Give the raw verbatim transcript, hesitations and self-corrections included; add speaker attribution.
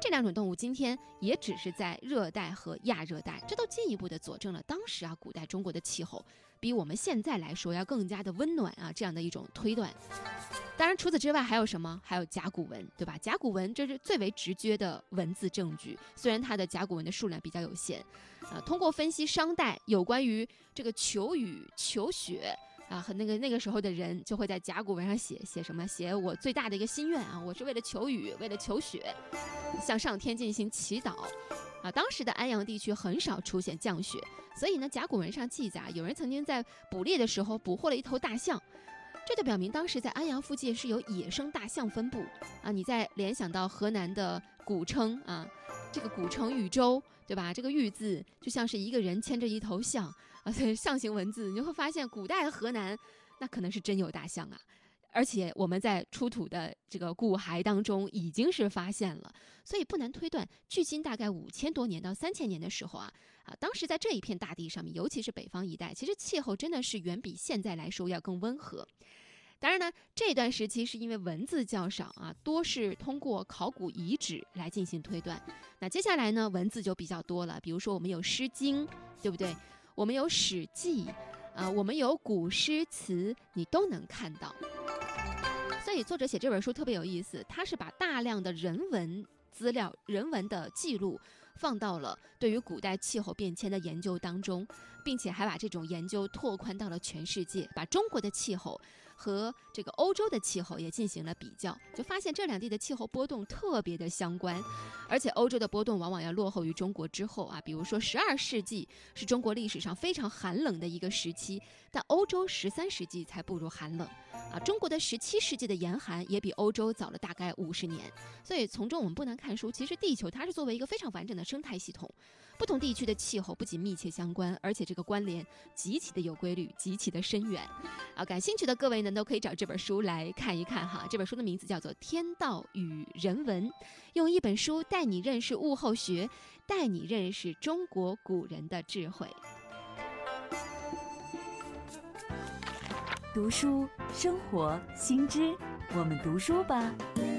Speaker 1: 这两种动物今天也只是在热带和亚热带，这都进一步的佐证了当时啊古代中国的气候比我们现在来说要更加的温暖啊这样的一种推断。当然除此之外还有什么？还有甲骨文，对吧？甲骨文这是最为直接的文字证据，虽然它的甲骨文的数量比较有限，呃，通过分析商代有关于这个求雨求雪啊，和那个那个时候的人就会在甲骨文上写写什么？写我最大的一个心愿啊，我是为了求雨，为了求雪，向上天进行祈祷。啊，当时的安阳地区很少出现降雪，所以呢，甲骨文上记载，有人曾经在捕猎的时候捕获了一头大象。这就表明当时在安阳附近是有野生大象分布啊！你再联想到河南的古称啊，这个古称禹州，对吧？这个禹字就像是一个人牵着一头象啊，象形文字，你就会发现古代的河南那可能是真有大象啊！而且我们在出土的这个骨骸当中已经是发现了，所以不难推断，距今大概五千多年到三千年的时候啊，啊，当时在这一片大地上面，尤其是北方一带，其实气候真的是远比现在来说要更温和。当然呢，这段时期是因为文字较少啊，多是通过考古遗址来进行推断。那接下来呢，文字就比较多了，比如说我们有《诗经》，对不对？我们有《史记》，啊，我们有古诗词，你都能看到。所以作者写这本书特别有意思，他是把大量的人文资料、人文的记录放到了对于古代气候变迁的研究当中，并且还把这种研究拓宽到了全世界，把中国的气候和这个欧洲的气候也进行了比较，就发现这两地的气候波动特别的相关，而且欧洲的波动往往要落后于中国之后啊。比如说十二世纪是中国历史上非常寒冷的一个时期，但欧洲十三世纪才步入寒冷啊。中国的十七世纪的严寒也比欧洲早了大概五十年，所以从中我们不难看出，其实地球它是作为一个非常完整的生态系统，不同地区的气候不仅密切相关，而且这个关联极其的有规律，极其的深远啊。感兴趣的各位呢，都可以找这本书来看一看哈。这本书的名字叫做《天道与人文》，用一本书带你认识物候学，带你认识中国古人的智慧。
Speaker 2: 读书生活新知，我们读书吧。